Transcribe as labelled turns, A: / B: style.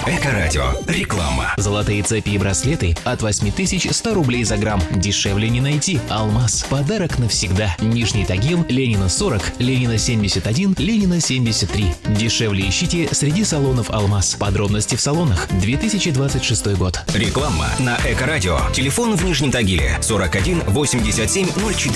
A: Эко-радио. Реклама.
B: Золотые цепи и браслеты от 8100 рублей за грамм. Дешевле не найти. Алмаз. Подарок навсегда. Нижний Тагил, Ленина 40, Ленина 71, Ленина 73. Дешевле ищите среди салонов Алмаз. Подробности в салонах. 2026 год.
A: Реклама на Эко-радио. Телефон в Нижнем Тагиле 41 87 04.